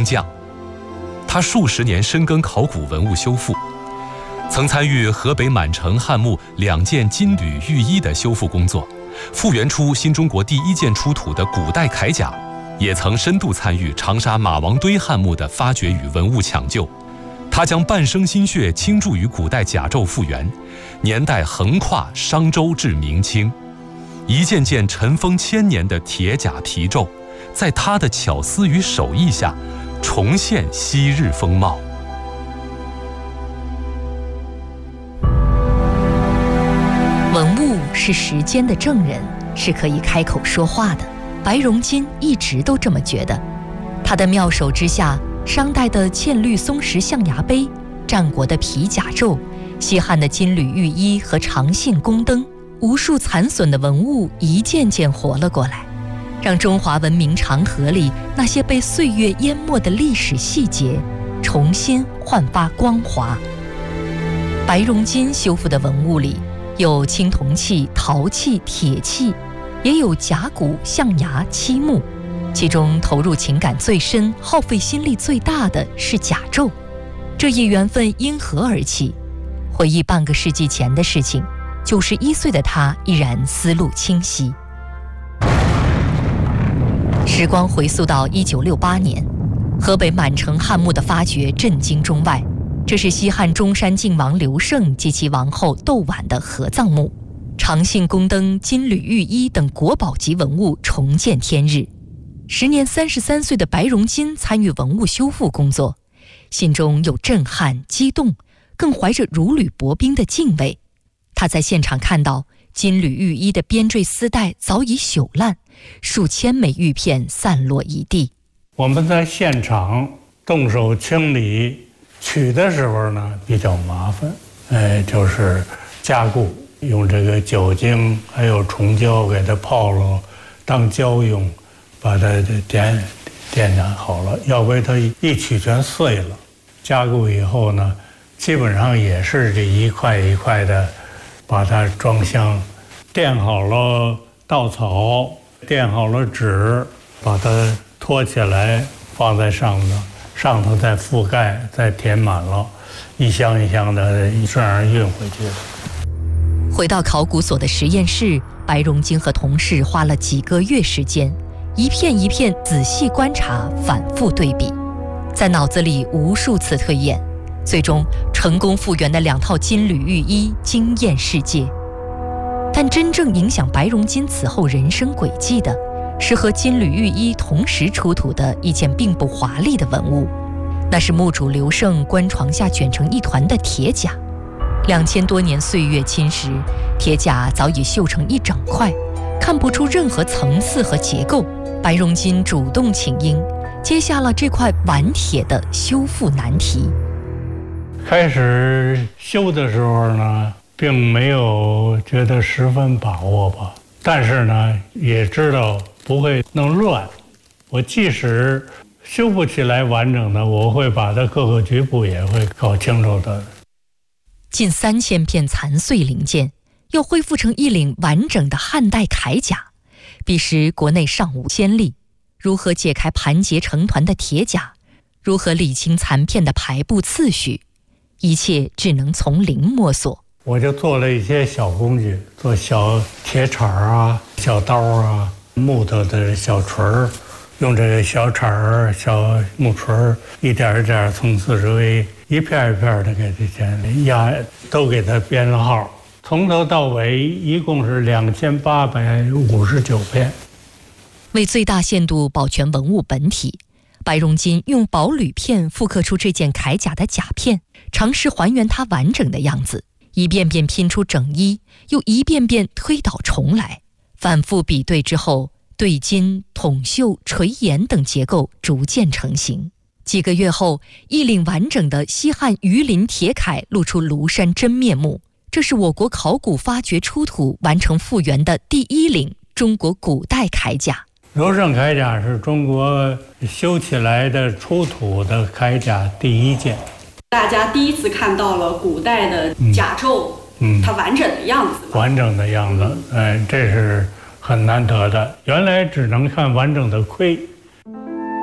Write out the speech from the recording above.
匠。他数十年深耕考古文物修复，曾参与河北满城汉墓2件金缕玉衣的修复工作，复原出新中国第1件出土的古代铠甲，也曾深度参与长沙马王堆汉墓的发掘与文物抢救。他将半生心血倾注于古代甲胄复原，年代横跨商周至明清，一件件尘封千年的铁甲皮胄，在他的巧思与手艺下重现昔日风貌。 文物是时间的证人，是可以开口说话的。白荣金一直都这么觉得。他的妙手之下，商代的嵌绿松石象牙杯，战国的皮甲胄，西汉的金缕玉衣和长信宫灯，无数残损的文物一件件活了过来，让中华文明长河里那些被岁月淹没的历史细节重新焕发光华。白荣金修复的文物里有青铜器、陶器、铁器，也有甲骨、象牙、漆木，其中投入情感最深、耗费心力最大的是甲胄。这一缘分因何而起？回忆半个世纪前的事情，91岁的他依然思路清晰。时光回溯到1968年，河北满城汉墓的发掘震惊中外。这是西汉中山靖王刘胜及其王后窦婉的合葬墓，长信宫灯、金缕玉衣等国宝级文物重见天日。时年33岁的白荣金参与文物修复工作，心中有震撼、激动，更怀着如履薄冰的敬畏。他在现场看到金缕玉衣的编缀丝带早已朽烂，数千枚玉片散落一地。 我们在现场动手清理取的时候呢比较麻烦，就是加固，用这个酒精还有虫胶给它泡了当胶用，把它点燃好了，要不然它一取全碎了。加固以后呢，基本上也是这一块一块的把它装箱，垫好了稻草，垫好了纸，把它托起来放在上头再覆盖，再填满了，一箱一箱的这样运回去。 回到考古所的实验室，白荣金和同事花了几个月时间，一片一片仔细观察，反复对比，在脑子里无数次推演，最终成功复原的2套金缕玉衣惊艳世界。但真正影响白荣金此后人生轨迹的，是和金缕玉衣同时出土的一件并不华丽的文物，那是墓主刘胜棺床下卷成一团的铁甲。2000多年岁月侵蚀，铁甲早已锈成一整块，看不出任何层次和结构。白荣金主动请缨，接下了这块顽铁的修复难题。 开始修的时候呢，并没有觉得十分把握吧，但是呢，也知道不会弄乱。我即使修不起来完整的，我会把它各个局部也会搞清楚的。 近3000片残碎零件，要恢复成一领完整的汉代铠甲，彼时国内尚无先例。如何解开盘结成团的铁甲，如何理清残片的排布次序，一切只能从零摸索。 我就做了一些小工具，做小铁铲啊、小刀啊、木头的小锤儿，用这个小铲儿、小木锤儿，一点一点从40维一片一片的给这些压，都给它编了号，从头到尾一共是2859片。 为最大限度保全文物本体，白荣金用薄铝片复刻出这件铠甲的甲片，尝试还原它完整的样子，一遍遍拼出整衣，又一遍遍推倒重来，反复比对之后，对金、筒绣、垂檐等结构逐渐成型。几个月后，一领完整的西汉鱼鳞铁铠露出庐山真面目。这是我国考古发掘出土完成复原的第1领中国古代铠甲。 刘胜铠甲是中国修起来的出土的铠甲第1件。 大家第一次看到了古代的甲胄，它完整的样子。 完整的样子，这是很难得的。原来只能看完整的盔，